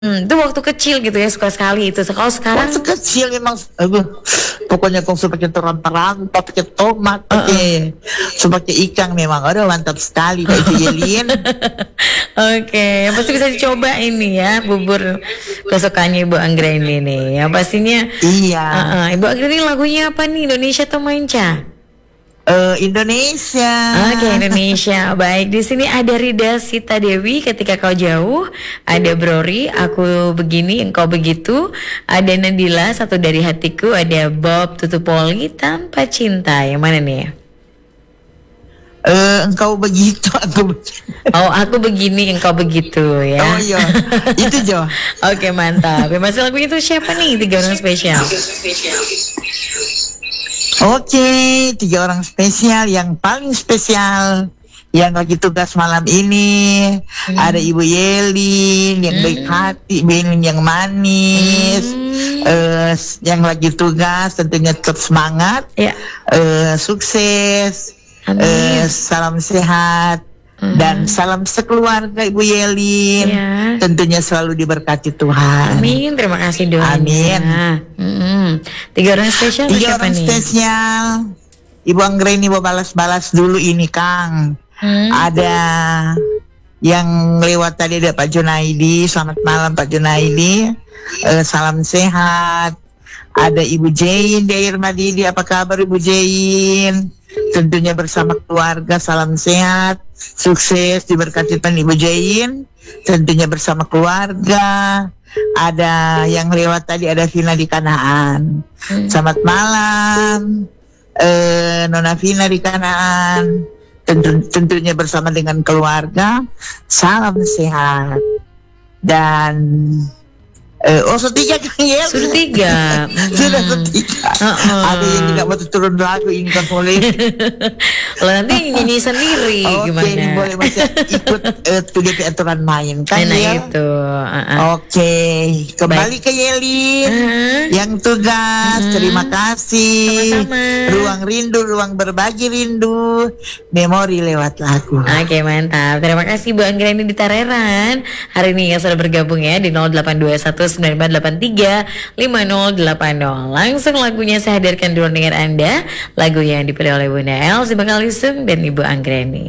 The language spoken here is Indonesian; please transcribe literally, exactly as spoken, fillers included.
Mmm, itu waktu kecil gitu ya, suka sekali itu. Kalau sekarang? Waktu kecil memang, aduh, pokoknya kong su pakai terang-terang, pakai tomat, Heeh. pakai su pakai ikan memang, aduh mantap sekali Kak itu Yelin. Oke, yang pasti bisa dicoba ini ya, bubur kesukaannya Ibu Anggreni nih. Yang pastinya Iya. heeh, Ibu Anggreni lagunya apa nih, Indonesia atau Manca? Eee, Indonesia. Oke, Indonesia. Baik, di sini ada Rida Sita Dewi, Ketika Kau Jauh, ada Brori, Aku Begini Engkau Begitu, ada Nadila, Satu Dari Hatiku, ada Bob Tutupoli, Tanpa Cinta. Yang mana nih? Eee, engkau begitu, aku begitu. Oh, Aku Begini Engkau Begitu ya. Oh iya, itu Jo. Oke, mantap. Yang masih lagu itu siapa nih tiga orang spesial? Oke, tiga orang spesial, yang paling spesial yang lagi tugas malam ini Hmm. ada Ibu Yelin yang Hmm. baik hati, Belin yang manis, Hmm. eee, yang lagi tugas tentunya tetap semangat, Ya. eee, sukses, Amin. eee, salam sehat, Hmm. dan salam sekeluarga Ibu Yelin. Ya. Tentunya selalu diberkati Tuhan. Amin, terima kasih doanya. Amin. Mm-mm. Tiga orang spesial Tiga siapa orang nih? spesial. Ibu Anggreni mau balas-balas dulu ini Kang. Hmm. Ada yang lewat tadi ada Pak Junaidi. Selamat malam Pak Junaidi. Eh, salam sehat. Ada Ibu Jain di Air Madidi. Apa kabar Ibu Jain? Tentunya bersama keluarga, salam sehat, sukses, diberkati Tuhan Ibu Jain. Tentunya bersama keluarga. Ada yang lewat tadi, ada Vina di Kanaan. Hmm. Selamat malam, eh, Nona Vina di Kanaan. Tentu, tentunya bersama dengan keluarga, salam sehat. Dan eh, oh setiga Kang Yel. Sudah tiga. Sudah Mm-mm. setiga. Uh-uh. Ada yang tidak mau turun lagu ini kan boleh. Kalau nanti nyanyi sendiri Oke, gimana? ini boleh masih ikut eh, T D P aturan main kan Nah ya. itu. Uh-uh. Oke, kembali ke Yelin. Uh-huh. Yang tugas, Hmm. terima kasih. Sama-sama. Ruang rindu, ruang berbagi rindu, memori lewat lagu. Oke, mantap. Terima kasih Bu Anggreni di Tareran. Hari ini yang sudah bergabung ya di nol delapan dua satu sembilan empat delapan tiga lima nol delapan nol. Langsung lagunya saya hadirkan dulu dengan Anda. Lagu yang dipilih oleh Bunda El, si Bakal Lisem dan Ibu Anggreni.